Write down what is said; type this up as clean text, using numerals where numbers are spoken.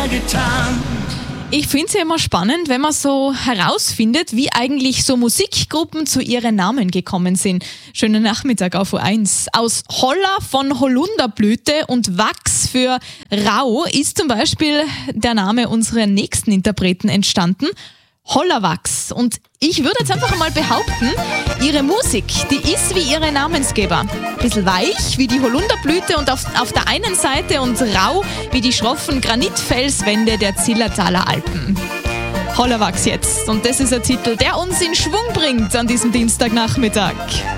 mehr getan. Ich finde es ja immer spannend, wenn man so herausfindet, wie eigentlich so Musikgruppen zu ihren Namen gekommen sind. Schönen Nachmittag auf U1. Aus Holler von Holunderblüte und Wachs für Rau ist zum Beispiel der Name unserer nächsten Interpreten entstanden. Hollerwachs. Und ich würde jetzt einfach mal behaupten, ihre Musik, die ist wie ihre Namensgeber. Bisschen weich wie die Holunderblüte und auf der einen Seite und rau wie die schroffen Granitfelswände der Zillertaler Alpen. Hollerwachs jetzt. Und das ist ein Titel, der uns in Schwung bringt an diesem Dienstagnachmittag.